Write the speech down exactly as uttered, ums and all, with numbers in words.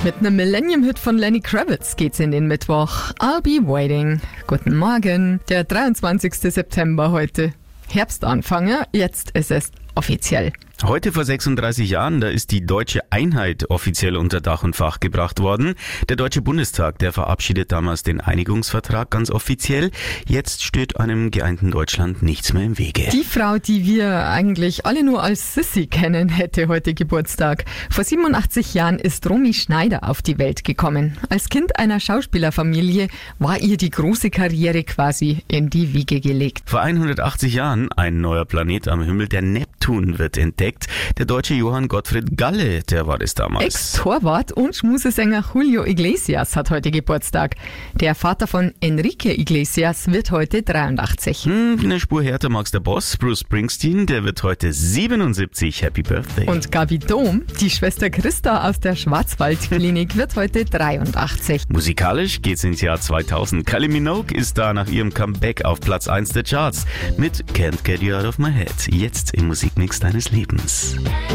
Mit einem Millennium-Hit von Lenny Kravitz geht's in den Mittwoch. I'll be waiting. Guten Morgen. Der dreiundzwanzigster September heute. Herbstanfang, jetzt ist es offiziell. Heute vor sechsunddreißig Jahren, da ist die deutsche Einheit offiziell unter Dach und Fach gebracht worden. Der Deutsche Bundestag, der verabschiedet damals den Einigungsvertrag ganz offiziell. Jetzt steht einem geeinten Deutschland nichts mehr im Wege. Die Frau, die wir eigentlich alle nur als Sissi kennen, hätte heute Geburtstag. Vor siebenundachtzig Jahren ist Romy Schneider auf die Welt gekommen. Als Kind einer Schauspielerfamilie war ihr die große Karriere quasi in die Wiege gelegt. Vor hundertachtzig Jahren ein neuer Planet am Himmel, der Neptun, wird entdeckt. Der deutsche Johann Gottfried Galle, der war das damals. Ex-Torwart und Schmusesänger Julio Iglesias hat heute Geburtstag. Der Vater von Enrique Iglesias wird heute dreiundachtzig. Hm, eine Spur härter mag's der Boss, Bruce Springsteen, der wird heute siebenundsiebzig. Happy Birthday. Und Gabi Dom, die Schwester Christa aus der Schwarzwaldklinik, wird heute dreiundachtzig. Musikalisch geht's ins Jahr zweitausend. Kylie Minogue ist da nach ihrem Comeback auf Platz eins der Charts mit Can't Get You Out of My Head. Jetzt im Musikmix deines Lebens.